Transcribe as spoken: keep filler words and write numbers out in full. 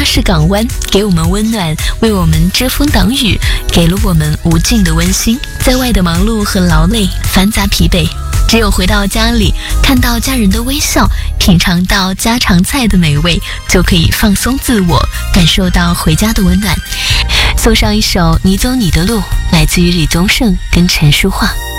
家是港湾，给我们温暖，为我们遮风挡雨，给了我们无尽的温馨。在外的忙碌和劳累，繁杂疲惫，只有回到家里，看到家人的微笑，品尝到家常菜的美味，就可以放松自我，感受到回家的温暖。送上一首《你走你的路》，来自于李宗盛跟陈淑桦。